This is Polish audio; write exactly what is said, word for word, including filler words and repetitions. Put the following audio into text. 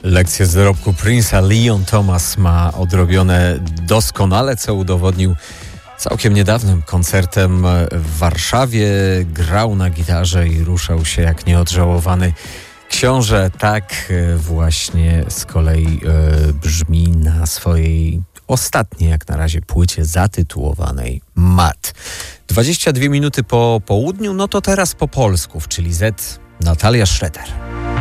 Lekcje z dorobku Prince'a Leon Thomas ma odrobione doskonale, co udowodnił całkiem niedawnym koncertem w Warszawie. Grał na gitarze i ruszał się jak nieodżałowany książę. Tak właśnie z kolei e, brzmi na swojej ostatniej jak na razie płycie zatytułowanej Mat. dwadzieścia dwie minuty po południu, no to teraz po polsku, czyli Z Natalia Schroeder.